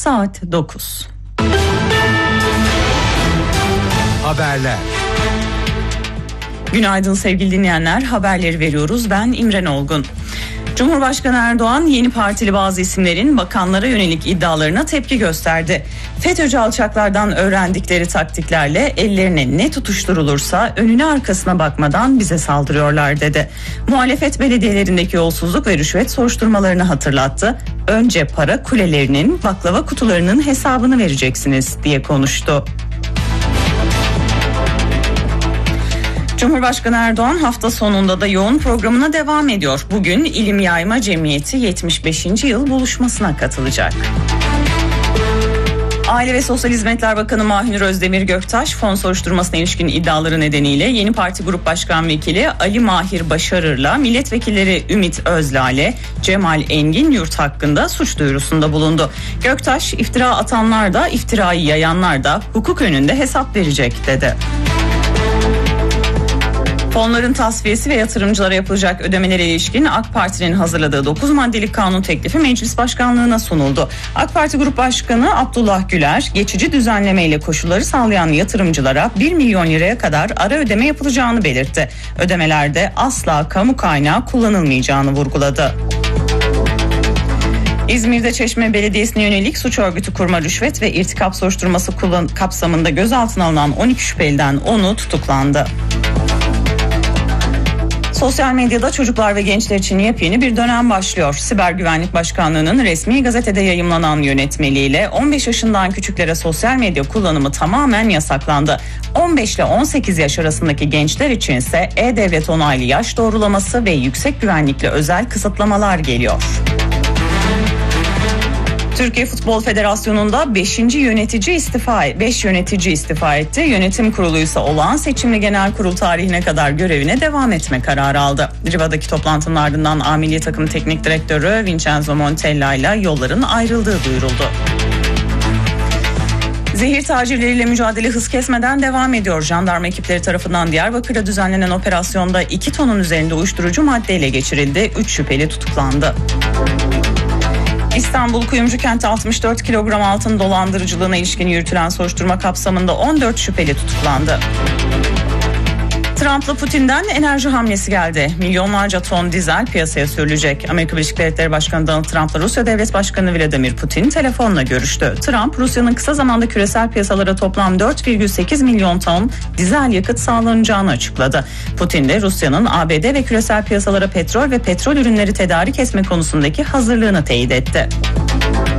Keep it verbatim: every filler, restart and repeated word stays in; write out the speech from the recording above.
saat dokuz. Haberler. Günaydın sevgili dinleyenler, haberleri veriyoruz. Ben İmren Olgun. Cumhurbaşkanı Erdoğan yeni partili bazı isimlerin bakanlara yönelik iddialarına tepki gösterdi. FETÖ'cü alçaklardan öğrendikleri taktiklerle ellerine ne tutuşturulursa önüne arkasına bakmadan bize saldırıyorlar dedi. Muhalefet belediyelerindeki yolsuzluk ve rüşvet soruşturmalarını hatırlattı. Önce para kulelerinin, baklava kutularının hesabını vereceksiniz diye konuştu. Cumhurbaşkanı Erdoğan hafta sonunda da yoğun programına devam ediyor. Bugün İlim Yayma Cemiyeti yetmiş beşinci yıl buluşmasına katılacak. Aile ve Sosyal Hizmetler Bakanı Mahir Özdemir Göktaş, fon soruşturmasına ilişkin iddiaları nedeniyle yeni parti grup başkan vekili Ali Mahir Başarır'la milletvekilleri Ümit Özlale, Cemal Engin Yurt hakkında suç duyurusunda bulundu. Göktaş, iftira atanlar da iftirayı yayanlar da hukuk önünde hesap verecek dedi. Fonların tasfiyesi ve yatırımcılara yapılacak ödemelere ilişkin AK Parti'nin hazırladığı dokuz maddelik kanun teklifi meclis başkanlığına sunuldu. AK Parti Grup Başkanı Abdullah Güler, geçici düzenlemeyle koşulları sağlayan yatırımcılara bir milyon liraya kadar ara ödeme yapılacağını belirtti. Ödemelerde asla kamu kaynağı kullanılmayacağını vurguladı. İzmir'de Çeşme Belediyesi'ne yönelik suç örgütü kurma, rüşvet ve irtikap soruşturması kullan- kapsamında gözaltına alınan on iki şüpheliden onu tutuklandı. Sosyal medyada çocuklar ve gençler için yepyeni bir dönem başlıyor. Siber Güvenlik Başkanlığı'nın resmi gazetede yayımlanan yönetmeliğiyle on beş yaşından küçüklere sosyal medya kullanımı tamamen yasaklandı. on beş ile on sekiz yaş arasındaki gençler için ise E-Devlet onaylı yaş doğrulaması ve yüksek güvenlikli özel kısıtlamalar geliyor. Türkiye Futbol Federasyonu'nda beşinci yönetici istifa, beş yönetici istifa etti. Yönetim kurulu ise olağan seçimli genel kurul tarihine kadar görevine devam etme kararı aldı. Riva'daki toplantının ardından A Milli Takım Teknik Direktörü Vincenzo Montella ile yolların ayrıldığı duyuruldu. Zehir tacirleriyle mücadele hız kesmeden devam ediyor. Jandarma ekipleri tarafından Diyarbakır'da düzenlenen operasyonda iki tonun üzerinde uyuşturucu madde ele geçirildi. üç şüpheli tutuklandı. İstanbul Kuyumcukent'te altmış dört kilogram altın dolandırıcılığına ilişkin yürütülen soruşturma kapsamında on dört şüpheli tutuklandı. Trump'la Putin'den enerji hamlesi geldi. Milyonlarca ton dizel piyasaya sürülecek. Amerika Birleşik Devletleri Başkanı Donald Trump'la Rusya Devlet Başkanı Vladimir Putin telefonla görüştü. Trump, Rusya'nın kısa zamanda küresel piyasalara toplam dört virgül sekiz milyon ton dizel yakıt sağlanacağını açıkladı. Putin de Rusya'nın A B D ve küresel piyasalara petrol ve petrol ürünleri tedarik etme konusundaki hazırlığını teyit etti.